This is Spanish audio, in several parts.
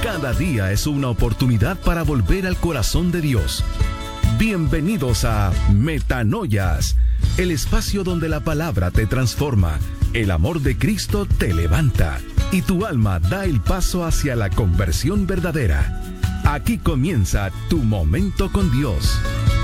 Cada día es una oportunidad para volver al corazón de Dios. Bienvenidos a Metanoias, el espacio donde la palabra te transforma, el amor de Cristo te levanta y tu alma da el paso hacia la conversión verdadera. Aquí comienza tu momento con Dios.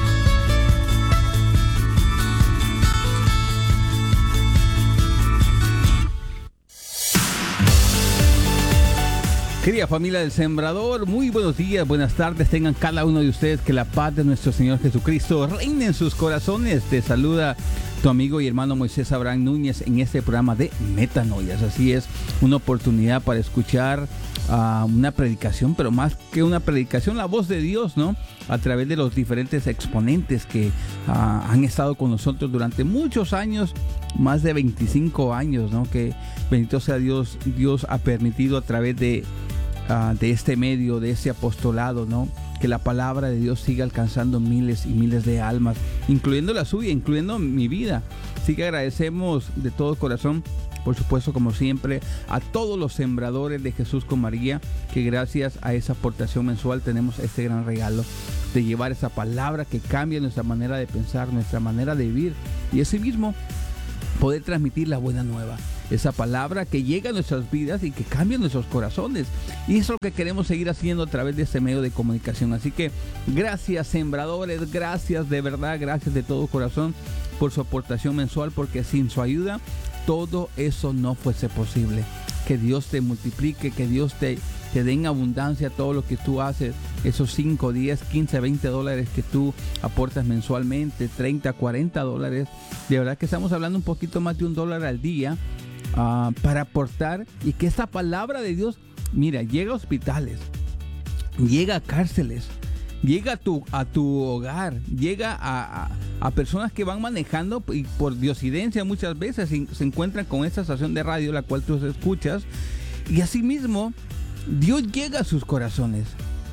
Querida familia del Sembrador, muy buenos días, buenas tardes, tengan cada uno de ustedes, que la paz de nuestro Señor Jesucristo reine en sus corazones. Te saluda tu amigo y hermano Moisés Abraham Núñez en este programa de Metanoias. Así es, una oportunidad para escuchar una predicación, pero más que una predicación, la voz de Dios, ¿no? A través de los diferentes exponentes que han estado con nosotros durante muchos años, más de 25 años, ¿no? Que bendito sea Dios, Dios ha permitido a través de este medio, de este apostolado, ¿no? Que la palabra de Dios siga alcanzando miles y miles de almas, incluyendo la suya, incluyendo mi vida. Así que agradecemos de todo corazón, por supuesto, como siempre, a todos los sembradores de Jesús con María, que gracias a esa aportación mensual tenemos este gran regalo de llevar esa palabra que cambia nuestra manera de pensar, nuestra manera de vivir, y así mismo poder transmitir la buena nueva. Esa palabra que llega a nuestras vidas y que cambia nuestros corazones. Y eso es lo que queremos seguir haciendo a través de este medio de comunicación. Así que gracias, sembradores, gracias de verdad, gracias de todo corazón por su aportación mensual, porque sin su ayuda todo eso no fuese posible. Que Dios te multiplique, que Dios te dé en abundancia todo lo que tú haces, esos 5, 10, 15, 20 dólares que tú aportas mensualmente, 30, 40 dólares. De verdad que estamos hablando un poquito más de $1 al día para aportar, y que esta palabra de Dios, mira, llega a hospitales, llega a cárceles, llega a tu hogar, llega a personas que van manejando y por diosidencia muchas veces se encuentran con esta estación de radio la cual tú escuchas, y asimismo Dios llega a sus corazones.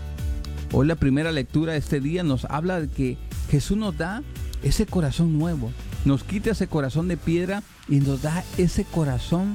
Hoy la primera lectura de este día nos habla de que Jesús nos da ese corazón nuevo, nos quita ese corazón de piedra y nos da ese corazón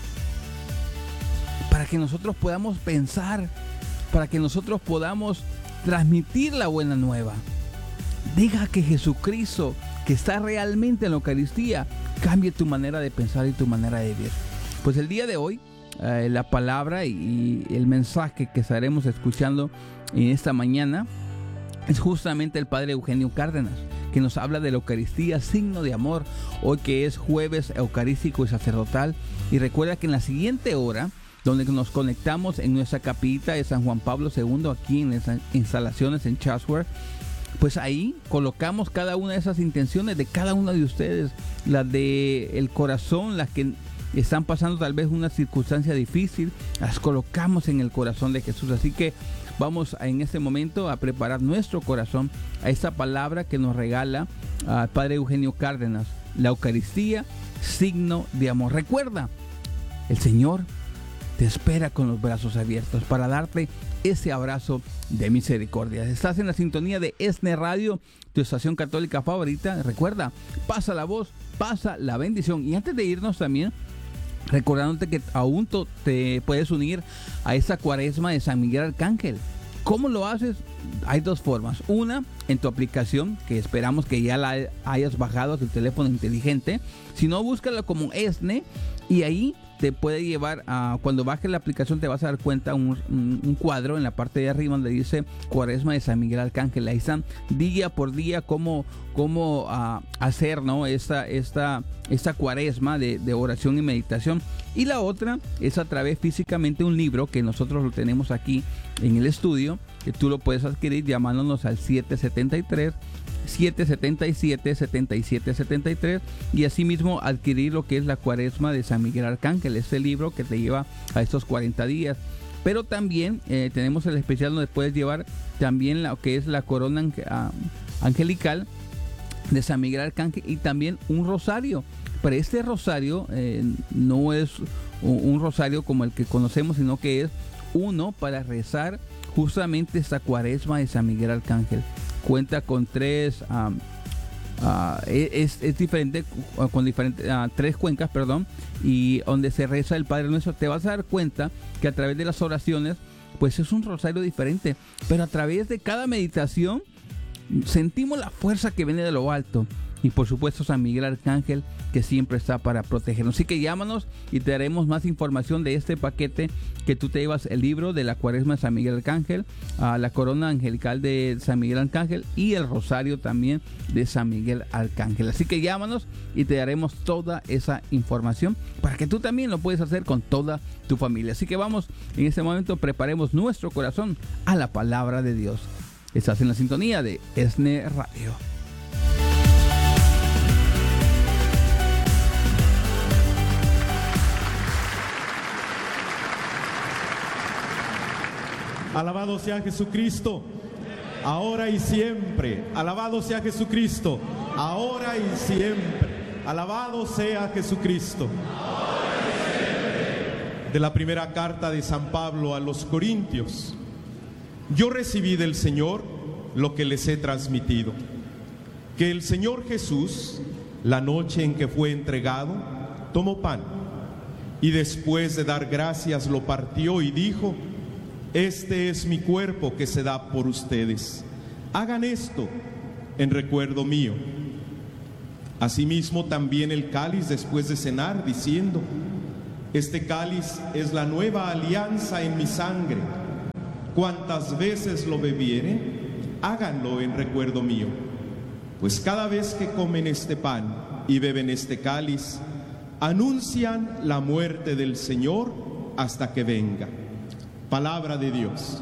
para que nosotros podamos pensar, para que nosotros podamos transmitir la buena nueva. Deja que Jesucristo, que está realmente en la Eucaristía, cambie tu manera de pensar y tu manera de vivir. Pues el día de hoy, la palabra y el mensaje que estaremos escuchando en esta mañana es justamente el Padre Eugenio Cárdenas, que nos habla de la Eucaristía, signo de amor, hoy que es jueves eucarístico y sacerdotal. Y recuerda que en la siguiente hora, donde nos conectamos en nuestra capillita de San Juan Pablo II, aquí en las instalaciones en Chatsworth, pues ahí colocamos cada una de esas intenciones de cada uno de ustedes, las de el corazón, las que están pasando tal vez una circunstancia difícil, las colocamos en el corazón de Jesús. Así que vamos en este momento a preparar nuestro corazón a esta palabra que nos regala al Padre Eugenio Cárdenas, la Eucaristía, signo de amor. Recuerda, el Señor te espera con los brazos abiertos para darte ese abrazo de misericordia. Estás en la sintonía de ESNE Radio, tu estación católica favorita. Recuerda, pasa la voz, pasa la bendición. Y antes de irnos también, recordándote que aún te puedes unir a esta cuaresma de San Miguel Arcángel. ¿Cómo lo haces? Hay dos formas. Una, en tu aplicación, que esperamos que ya la hayas bajado a tu teléfono inteligente. Si no, búscala como ESNE y ahí te puede llevar a, cuando bajes la aplicación te vas a dar cuenta un cuadro en la parte de arriba donde dice Cuaresma de San Miguel Arcángel. Ahí están día por día cómo hacer, ¿no? esta cuaresma de oración y meditación. Y la otra es a través físicamente un libro que nosotros lo tenemos aquí en el estudio, que tú lo puedes adquirir llamándonos al 777-7773 y asimismo adquirir lo que es la Cuaresma de San Miguel Arcángel, este libro que te lleva a estos 40 días. Pero también tenemos el especial donde puedes llevar también lo que es la corona angelical de San Miguel Arcángel y también un rosario. Pero este rosario no es un rosario como el que conocemos, sino que es uno para rezar justamente esta Cuaresma de San Miguel Arcángel. Cuenta con tres es diferente, con diferentes tres cuencas, perdón, y donde se reza el Padre Nuestro. Te vas a dar cuenta que a través de las oraciones pues es un rosario diferente, pero a través de cada meditación sentimos la fuerza que viene de lo alto. Y por supuesto San Miguel Arcángel, que siempre está para protegernos. Así que llámanos y te daremos más información de este paquete que tú te llevas: el libro de la Cuaresma de San Miguel Arcángel, la corona angelical de San Miguel Arcángel y el rosario también de San Miguel Arcángel. Así que llámanos y te daremos toda esa información para que tú también lo puedes hacer con toda tu familia. Así que vamos, en este momento preparemos nuestro corazón a la palabra de Dios. Estás en la sintonía de ESNE Radio. Alabado sea Jesucristo, ahora y siempre. Alabado sea Jesucristo, ahora y siempre. Alabado sea Jesucristo. De la primera carta de San Pablo a los Corintios. Yo recibí del Señor lo que les he transmitido, que el Señor Jesús, la noche en que fue entregado, tomó pan y después de dar gracias lo partió y dijo: este es mi cuerpo que se da por ustedes. Hagan esto en recuerdo mío. Asimismo también el cáliz después de cenar, diciendo: este cáliz es la nueva alianza en mi sangre. Cuantas veces lo bebieren, háganlo en recuerdo mío. Pues cada vez que comen este pan y beben este cáliz, anuncian la muerte del Señor hasta que venga. Palabra de Dios.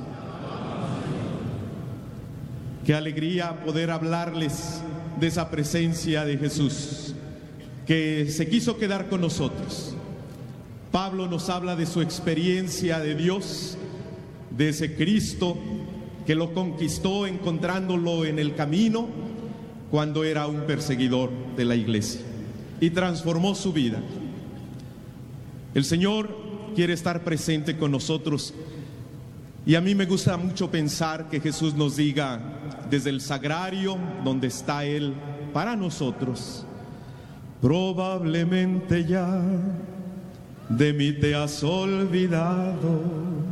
Qué alegría poder hablarles de esa presencia de Jesús que se quiso quedar con nosotros. Pablo nos habla de su experiencia de Dios, de ese Cristo que lo conquistó encontrándolo en el camino cuando era un perseguidor de la iglesia y transformó su vida. El Señor quiere estar presente con nosotros. Y a mí me gusta mucho pensar que Jesús nos diga desde el sagrario donde está Él para nosotros: probablemente ya de mí te has olvidado,